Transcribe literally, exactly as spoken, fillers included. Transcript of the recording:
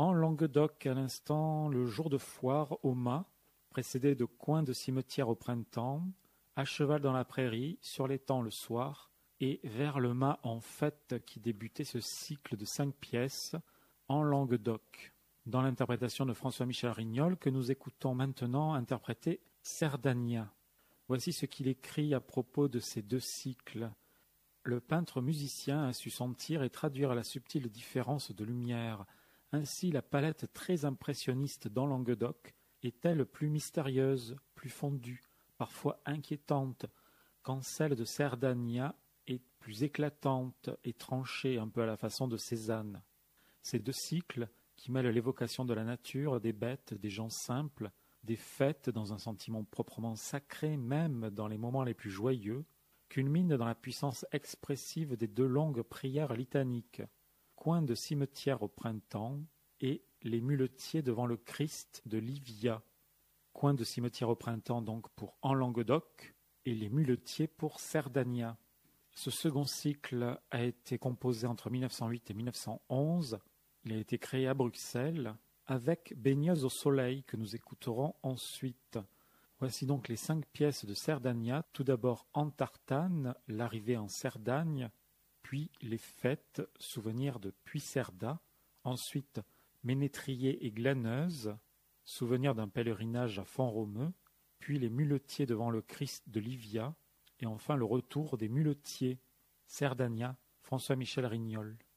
En Languedoc, à l'instant, le jour de foire au mât, précédé de coins de cimetière au printemps, à cheval dans la prairie, sur l'étang le soir, et vers le mât en fête qui débutait ce cycle de cinq pièces en Languedoc, dans l'interprétation de François-Michel Rignol que nous écoutons maintenant interpréter Cerdagna. Voici ce qu'il écrit à propos de ces deux cycles. Le peintre musicien a su sentir et traduire la subtile différence de lumière. Ainsi, la palette très impressionniste dans Languedoc est-elle plus mystérieuse, plus fondue, parfois inquiétante, quand celle de Cerdagna est plus éclatante et tranchée un peu à la façon de Cézanne. Ces deux cycles, qui mêlent l'évocation de la nature, des bêtes, des gens simples, des fêtes dans un sentiment proprement sacré même dans les moments les plus joyeux, culminent dans la puissance expressive des deux longues prières litaniques, coin de cimetière au printemps et les muletiers devant le Christ de Livia, coin de cimetière au printemps donc pour En Languedoc et les muletiers pour Cerdagna. Ce second cycle a été composé entre mille neuf cent huit et mille neuf cent onze. Il a été créé à Bruxelles avec Baigneuse au soleil que nous écouterons ensuite. Voici donc les cinq pièces de Cerdagna. Tout d'abord En Tartane, l'arrivée en Cerdagne, puis les fêtes, souvenir de Puicerda, ensuite Ménétrier et Glaneuse, souvenir d'un pèlerinage à Font-Romeu, puis les muletiers devant le Christ de Livia, et enfin le retour des muletiers, Cerdagna, François-Michel Rignol.